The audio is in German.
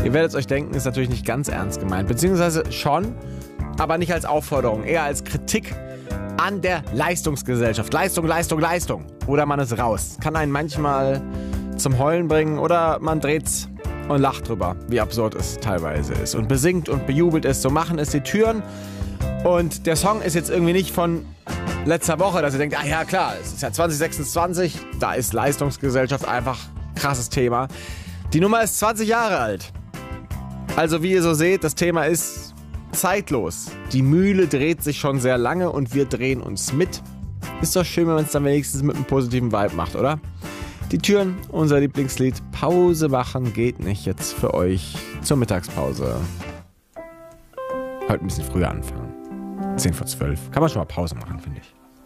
Ihr werdet euch denken, ist natürlich nicht ganz ernst gemeint. Beziehungsweise schon, aber nicht als Aufforderung. Eher als Kritik an der Leistungsgesellschaft. Leistung, Leistung, Leistung. Oder man ist raus. Kann einen manchmal zum Heulen bringen oder man dreht's und lacht drüber, wie absurd es teilweise ist. Und besingt und bejubelt es. So machen es die Türen. Und der Song ist jetzt irgendwie nicht von letzter Woche, dass ihr denkt, ah ja klar, es ist ja 2026, da ist Leistungsgesellschaft einfach krasses Thema. Die Nummer ist 20 Jahre alt. Also wie ihr so seht, das Thema ist zeitlos. Die Mühle dreht sich schon sehr lange und wir drehen uns mit. Ist doch schön, wenn man es dann wenigstens mit einem positiven Vibe macht, oder? Die Türen, unser Lieblingslied, Pause machen geht nicht jetzt für euch zur Mittagspause. Heute ein bisschen früher anfangen. 10 vor 12. Kann man schon mal Pause machen, finde ich.